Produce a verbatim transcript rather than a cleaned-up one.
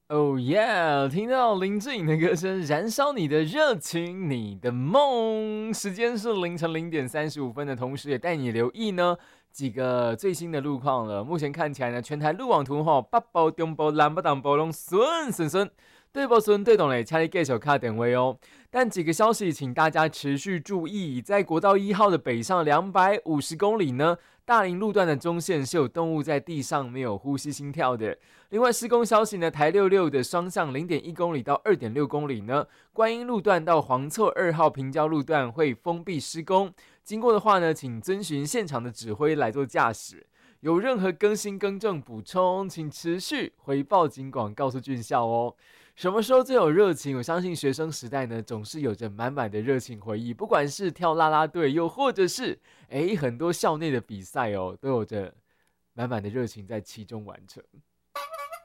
Oh yeah！听到林志颖的歌声，燃烧你的热情，你的梦。时间是凌晨零点三十五分的同时，也带你留意呢几个最新的路况了。目前看起来呢，全台路网图哈，北部、中部、南部、东部拢顺顺顺。对不顺对懂嘞，请你继续卡点位哦。但几个消息，请大家持续注意，在国道一号的北上两百五十公里呢，大林路段的中线是有动物在地上没有呼吸心跳的。另外施工消息呢，台六六的双向零点一公里到二点六公里呢，观音路段到黄厝二号平交路段会封闭施工，经过的话呢，请遵循现场的指挥来做驾驶。有任何更新、更正、补充，请持续回报警广，告诉军校哦。什么时候最有热情？我相信学生时代呢，总是有着满满的热情回忆，不管是跳啦啦队，又或者是诶很多校内的比赛哦，都有着满满的热情在其中完成。